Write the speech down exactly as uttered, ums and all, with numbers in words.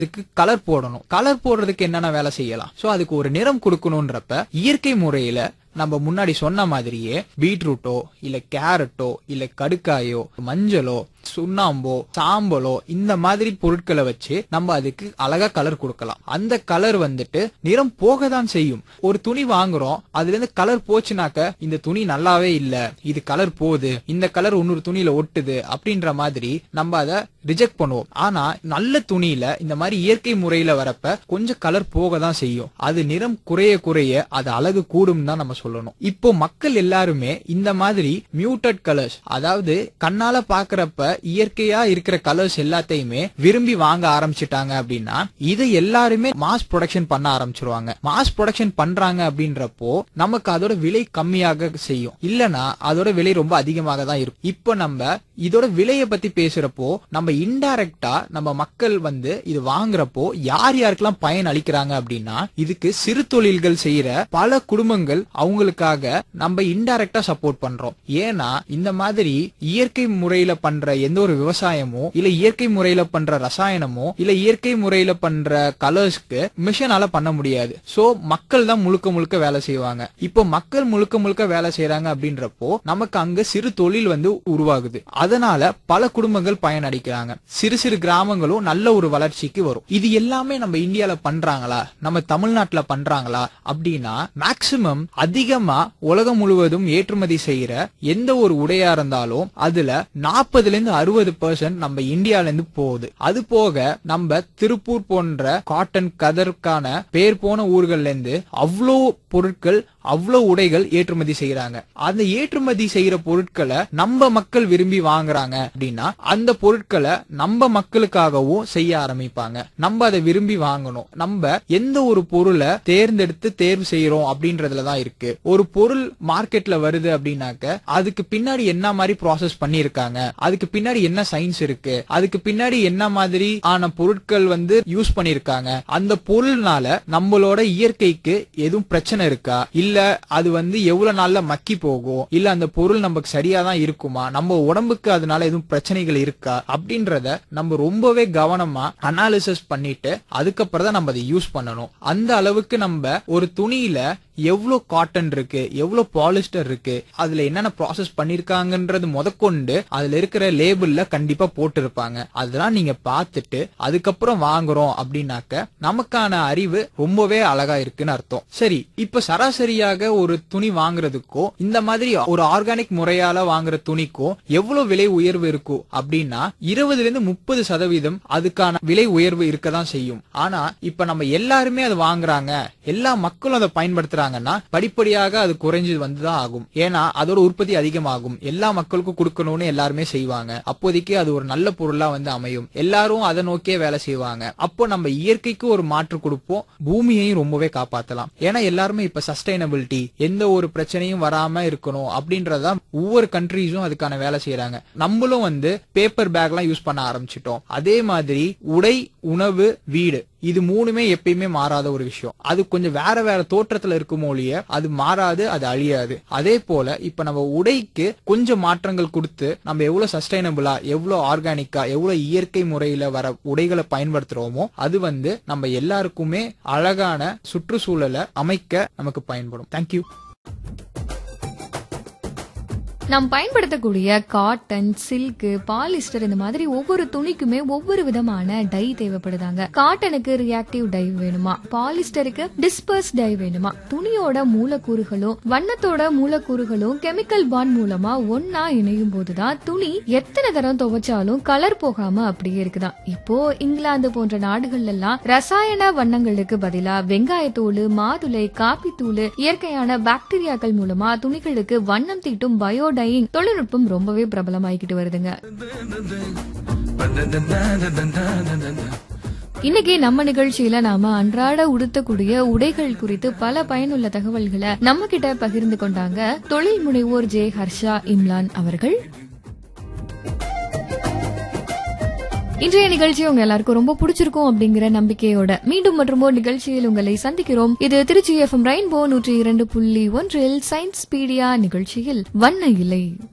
இதுக்கு கலர் போடணும். கலர் போடுறதுக்கு என்னென்ன வேலை செய்யலாம்? சோ அதுக்கு ஒரு நிறம் கொடுக்கணும்ன்றப்ப இயற்கை முறையில நம்ம முன்னாடி சொன்ன மாதிரியே பீட்ரூட்டோ இல்ல கேரட்டோ இல்ல கடுக்காயோ மஞ்சளோ சுண்ணாம்போ சாம்பலோ இந்த மாதிரி பொருட்களை வச்சு நம்ம அதுக்கு அழகா கலர் கொடுக்கலாம். அந்த கலர் வந்துட்டு நிறம் போக தான் செய்யும். ஒரு துணி வாங்குறோம், அதுல இருந்து கலர் போச்சுனாக்க இந்த துணி நல்லாவே இல்ல, இது கலர் போகுது, இந்த கலர் இன்னொரு துணியில ஒட்டுது அப்படின்ற மாதிரி நம்ம அதை ரிஜெக்ட் பண்ணுவோம். ஆனா நல்ல துணியில இந்த மாதிரி இயற்கை முறையில வரப்ப கொஞ்சம் கலர் போக தான் செய்யும். அது நிறம் குறைய குறைய அது அழகு கூடும் தான் நம்ம சொல்லணும். இப்போ மக்கள் எல்லாருமே இந்த மாதிரி மியூட்டட் கலர்ஸ், அதாவது கண்ணால பாக்குறப்ப இயற்கையா இருக்கிற கலர்ஸ் எல்லாத்தையுமே விரும்பி வாங்க ஆரம்பிச்சிட்டாங்க. அப்படின்னா இதை எல்லாருமே மாஸ் ப்ரொடக்ஷன் பண்ண ஆரம்பிச்சிருவாங்க. மாஸ் ப்ரொடக்ஷன் பண்றாங்க அப்படின்றப்போ நமக்கு அதோட விலை கம்மியாக செய்யும், இல்லனா அதோட விலை ரொம்ப அதிகமாக தான் இருக்கும். இப்போ நம்ம இதோட விலையை பத்தி பேசுறப்போ நம்ம இன்டைரக்டா நம்ம மக்கள் வந்து இது வாங்குறப்போ யார் யாருக்கெல்லாம் பயன் அளிக்கிறாங்க அப்படின்னா இதுக்கு சிறு தொழில்கள் செய்யற பல குடும்பங்கள் அவங்களுக்காக நம்ம இன்டைரக்டா சப்போர்ட் பண்றோம். ஏன்னா இந்த மாதிரி இயற்கை முறையில பண்ற எந்த ஒரு விவசாயமோ இல்ல இயற்கை முறையில பண்ற ரசாயனமோ இல்ல இயற்கை முறையில பண்ற கலர்ஸ்க்கு மிஷினால பண்ண முடியாது. சோ மக்கள் தான் முழுக்க முழுக்க வேலை செய்வாங்க. இப்போ மக்கள் முழுக்க முழுக்க வேலை செய்யறாங்க அப்படின்றப்போ நமக்கு அங்க சிறு தொழில் வந்து உருவாகுது. அதனால பல குடும்பங்கள் பயனடைக்கிறாங்க. சிறு சிறு கிராமங்களும் நல்ல ஒரு வளர்ச்சிக்கு வரும். இது எல்லாமே நம்ம இந்தியால பண்றாங்களா, நம்ம தமிழ்நாட்டுல பண்றாங்களா அப்படின்னா மேக்சிமம் அதிகமா உலகம் முழுவதும் ஏற்றுமதி செய்யற எந்த ஒரு உடையா இருந்தாலும் அதுல நாற்பதுல இருந்து அறுபது பெர்சென்ட் நம்ம இந்தியால இருந்து போகுது. அது போக நம்ம திருப்பூர் போன்ற காட்டன் கதற்கான பேர் போன ஊர்கள்ல இருந்து அவ்வளோ பொருட்கள் அவ்வளவு உடைகள் ஏற்றுமதி செய்யறாங்க. அந்த ஏற்றுமதி செய்யற பொருட்களை நம்ம மக்கள் விரும்பி வாங்குறாங்க அப்படின்னா அந்த பொருட்களை நம்ம மக்களுக்காகவும் செய்ய ஆரம்பிப்பாங்க. நம்ம அதை விரும்பி வாங்கணும். நம்ம எந்த ஒரு பொருளை தேர்ந்தெடுத்து தேர்வு செய்யறோம் அப்படின்றதுலதான் இருக்கு. ஒரு பொருள் மார்க்கெட்ல வருது அப்படின்னாக்க அதுக்கு பின்னாடி என்ன மாதிரி ப்ராசஸ் பண்ணிருக்காங்க, அதுக்கு பின்னாடி என்ன சயின்ஸ் இருக்கு, அதுக்கு பின்னாடி என்ன மாதிரி ஆன பொருட்கள் வந்து யூஸ் பண்ணிருக்காங்க, அந்த பொருள்னால நம்மளோட இயற்கைக்கு எதுவும் பிரச்சனை இருக்கா, இல்ல அது வந்து எவ்வளவு நாள்ல மக்கி போகும், இல்ல அந்த பொருள் நமக்கு சரியாதான் இருக்குமா, நம்ம உடம்புக்கு அதனால எதுவும் பிரச்சனைகள் இருக்கா அப்படின்றத நம்ம ரொம்பவே கவனமா அனாலிசிஸ் பண்ணிட்டு அதுக்கப்புறம் தான் நம்ம அதை யூஸ் பண்ணணும். அந்த அளவுக்கு நம்ம ஒரு துணியில எவ்வளவு காட்டன் இருக்கு, எவ்வளவு பாலிஸ்டர் இருக்கு, அதுல என்னென்ன ப்ராசஸ் பண்ணிருக்காங்கன்றது முதற்கொண்டு அதுல இருக்கிற லேபிள்ல கண்டிப்பா போட்டு இருப்பாங்க. அதெல்லாம் நீங்க பாத்துட்டு அதுக்கப்புறம் வாங்குறோம் அப்படின்னாக்க நமக்கான அறிவு ரொம்பவே அழகா இருக்குன்னு அர்த்தம். சரி, இப்ப சராசரியாக ஒரு துணி வாங்குறதுக்கோ இந்த மாதிரி ஒரு ஆர்கானிக் முறையால வாங்குற துணிக்கோ எவ்வளவு விலை உயர்வு இருக்கும் அப்படின்னா இருபதுல இருந்து முப்பது சதவீதம் அதுக்கான விலை உயர்வு இருக்கதான் செய்யும். ஆனா இப்ப நம்ம எல்லாருமே அதை வாங்குறாங்க, எல்லா மக்களும் அதை பயன்படுத்துறாங்க, படிப்படியாக அது குறைஞ்சு வந்துதான் ஆகும். ஏன்னா அதோட உற்பத்தி அதிகமாகும், எல்லா மக்களுக்கும் கொடுக்கணும்னு எல்லாருமே செய்வாங்க. அப்போதைக்கு அது ஒரு நல்ல பொருளா வந்து அமையும், எல்லாரும் அதை நோக்கியே வேலை செய்வாங்க. அப்போ நம்ம இயற்கைக்கு ஒரு மாற்று கொடுப்போம், பூமியையும் ரொம்பவே காப்பாத்தலாம். ஏன்னா எல்லாருமே இப்ப சஸ்டைனபிலிட்டி எந்த ஒரு பிரச்சனையும் வராம இருக்கணும் அப்படின்றத ஒவ்வொரு கண்ட்ரீஸும் அதுக்கான வேலை செய்யறாங்க. நம்மளும் வந்து பேப்பர் பேக் எல்லாம் யூஸ் பண்ண ஆரம்பிச்சிட்டோம். அதே மாதிரி உடை, உணவு, வீடு இது மூணுமே எப்பயுமே மாறாத ஒரு விஷயம். அது கொஞ்சம் வேற வேற தோற்றத்துல இருக்கும் ஒழிய அது மாறாது, அது அழியாது. அதே போல இப்ப நம்ம உடைக்கு கொஞ்சம் மாற்றங்கள் கொடுத்து நம்ம எவ்வளவு சஸ்டைனபிளா, எவ்வளவு ஆர்கானிக்கா, எவ்வளவு இயற்கை முறையில வர உடைகளை பயன்படுத்துறோமோ அது வந்து நம்ம எல்லாருக்குமே அழகான சுற்றுச்சூழலை அமைக்க நமக்கு பயன்படும். தேங்க்யூ. நாம் பயன்படுத்தக்கூடிய காட்டன், சில்க், பாலிஸ்டர் இந்த மாதிரி ஒவ்வொரு துணிக்குமே ஒவ்வொரு விதமான டை தேவைப்படுதாங்க. காட்டனுக்கு ரியாக்டிவ் டை வேணுமா, பாலிஸ்டருக்கு டிஸ்பர்ஸ் டை வேணுமா, துணியோட மூலக்கூறுகளும் வண்ணத்தோட மூலக்கூறுகளும் கெமிக்கல் பாண்ட் மூலமா ஒன்னா இணையும் போதுதான் துணி எத்தனை தரம் துவைச்சாலும் கலர் போகாம அப்படியே இருக்குதான். இப்போ இங்கிலாந்து போன்ற நாடுகள்ல எல்லாம் ரசாயன வண்ணங்களுக்கு பதிலா வெங்காயத்தூள், மாதுளை, காப்பித்தூள், இயற்கையான பாக்டீரியாக்கள் மூலமா துணிகளுக்கு வண்ணம் தீட்டும் பயோ தொழில்நுட்பம் ரொம்பவே பிரபலமாயிக்கிட்டு வருதுங்க. இன்னைக்கு நம்ம நிகழ்ச்சியில நாம அன்றாட உடுத்தக்கூடிய உடைகள் குறித்து பல பயனுள்ள தகவல்களை நம்ம கிட்ட பகிர்ந்து கொண்டாங்க தொழில் முனைவோர் ஜே ஹர்ஷா இம்லான் அவர்கள். இன்றைய நிகழ்ச்சி உங்க எல்லாருக்கும் ரொம்ப பிடிச்சிருக்கும் அப்படிங்கிற நம்பிக்கையோட மீண்டும் மற்றும் ஒரு நிகழ்ச்சியில் உங்களை சந்திக்கிறோம். இது திருச்சி எஃப்எம் ரெயின்போ நூற்றி இரண்டு புள்ளி ஒன்றில் சயின்ஸ் பீடியா நிகழ்ச்சியில் வண்ண இலை.